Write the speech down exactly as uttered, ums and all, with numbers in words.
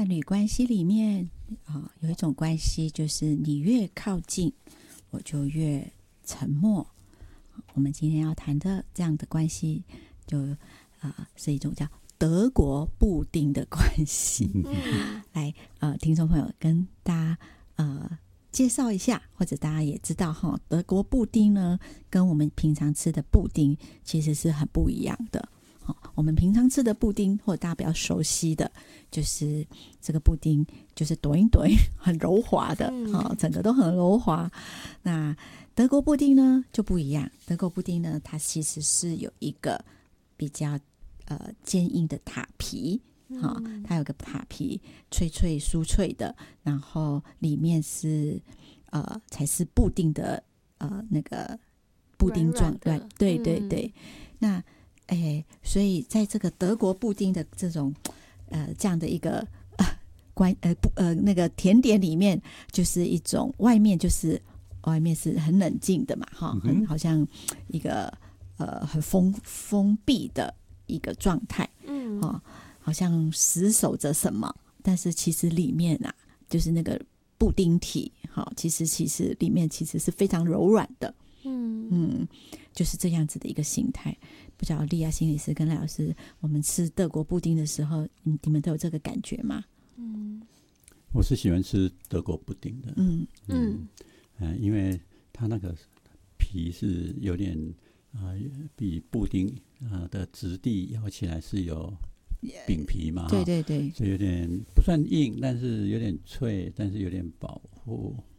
伴侣关系里面啊，有一种关系就是你越靠近，我就越沉默。我们今天要谈的这样的关系，就啊是一种叫德国布丁的关系。 嗯， 来，呃，听众朋友跟大家呃介绍一下，或者大家也知道哈，德国布丁呢，跟我们平常吃的布丁其实是很不一样的。我们平常吃的布丁，或者大家比较熟悉的，就是这个布丁就是抖一抖很柔滑的、 嗯哦、整个都很柔滑。那德国布丁呢就不一样，德国布丁呢它其实是有一个比较呃坚硬的塔皮、哦、它有个塔皮脆脆酥脆的，然后里面是呃才是布丁的呃那个布丁状， 软软的对对对、 嗯那哎，所以在这个德国布丁的这种呃这样的一个呃关呃不呃那个甜点里面，就是一种外面就是外面是很冷静的嘛，哈，很好像一个呃很封封闭的一个状态， 嗯， 哦，好像死守着什么，但是其实里面啊，就是那个布丁体，哈、其实其实里面其实是非常柔软的。 嗯嗯，就是这样子的一个形态。不知道莉亚心理师跟赖老师，我们吃德国布丁的时候，你你们都有这个感觉吗？ 嗯我是喜欢吃德国布丁的， 嗯嗯呃、因为它那个皮是有点呃比布丁呃的质地咬起来是有饼皮嘛， 对对对， 所以有点不算硬，但是有点脆，但是有点保护。